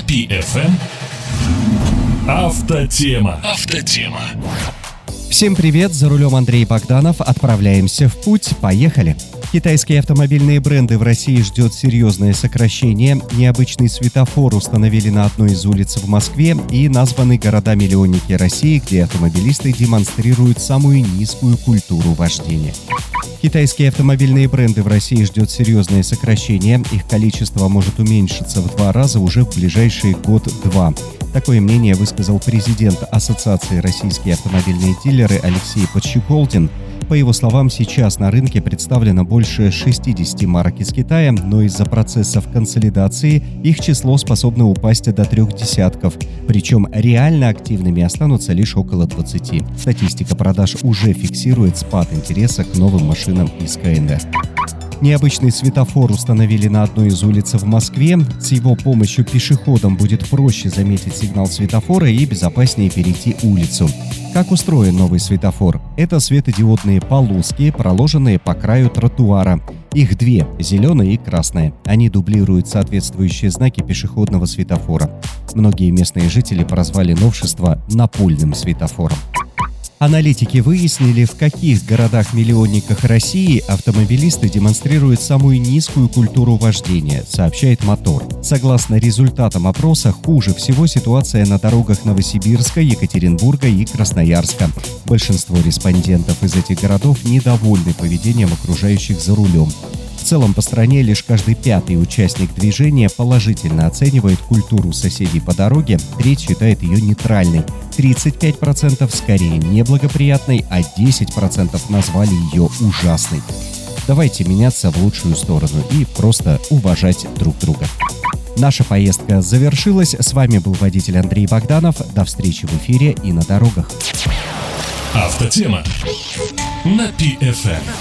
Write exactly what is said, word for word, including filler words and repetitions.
пи эф эм. Автотема. Автотема. Всем привет, за рулем Андрей Богданов. Отправляемся в путь. Поехали! Китайские автомобильные бренды в России ждет серьезное сокращение. Необычный светофор установили на одной из улиц в Москве и названы города-миллионники России, где автомобилисты демонстрируют самую низкую культуру вождения. Китайские автомобильные бренды в России ждет серьезное сокращение. Их количество может уменьшиться в два раза уже в ближайший год-два. Такое мнение высказал президент Ассоциации «Российские автомобильные дилеры» Алексей Подщеколдин. По его словам, сейчас на рынке представлено больше шестидесяти марок из Китая, но из-за процессов консолидации их число способно упасть до трех десятков. Причем реально активными останутся лишь около двадцати. Статистика продаж уже фиксирует спад интереса к новым машинам из ка эн эр. Необычный светофор установили на одной из улиц в Москве. С его помощью пешеходам будет проще заметить сигнал светофора и безопаснее перейти улицу. Как устроен новый светофор? Это светодиодные полоски, проложенные по краю тротуара. Их две – зеленая и красная. Они дублируют соответствующие знаки пешеходного светофора. Многие местные жители прозвали новшество напольным светофором. Аналитики выяснили, в каких городах-миллионниках России автомобилисты демонстрируют самую низкую культуру вождения, сообщает Мотор. Согласно результатам опроса, хуже всего ситуация на дорогах Новосибирска, Екатеринбурга и Красноярска. Большинство респондентов из этих городов недовольны поведением окружающих за рулем. В целом по стране лишь каждый пятый участник движения положительно оценивает культуру соседей по дороге, треть считает ее нейтральной, тридцать пять процентов скорее неблагоприятной, а десять процентов назвали ее ужасной. Давайте меняться в лучшую сторону и просто уважать друг друга. Наша поездка завершилась. С вами был водитель Андрей Богданов. До встречи в эфире и на дорогах. Автотема на пи эф эм.